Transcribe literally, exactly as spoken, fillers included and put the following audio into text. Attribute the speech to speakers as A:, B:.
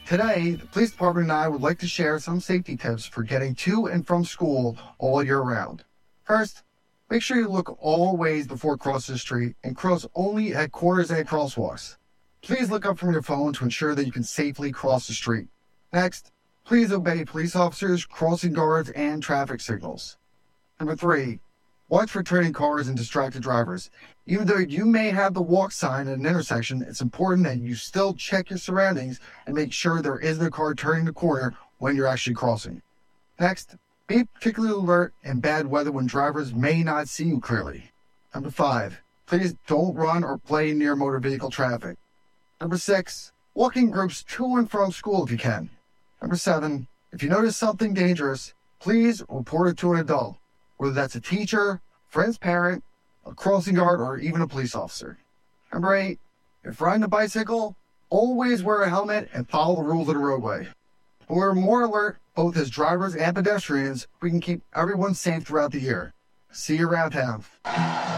A: Today, the police department and I would like to share some safety tips for getting to and from school all year round. First, make sure you look all ways before crossing the street and cross only at corners and crosswalks. Please look up from your phone to ensure that you can safely cross the street. Next, please obey police officers, crossing guards, and traffic signals. Number three, watch for turning cars and distracted drivers. Even though you may have the walk sign at an intersection, it's important that you still check your surroundings and make sure there isn't a car turning the corner when you're actually crossing. Next, be particularly alert in bad weather when drivers may not see you clearly. Number five, please don't run or play near motor vehicle traffic. Number six, walk in groups to and from school if you can. Number seven, if you notice something dangerous, please report it to an adult, whether that's a teacher, friend's parent, a crossing guard, or even a police officer. Number eight, if riding a bicycle, always wear a helmet and follow the rules of the roadway. When we're more alert, both as drivers and pedestrians, we can keep everyone safe throughout the year. See you around town.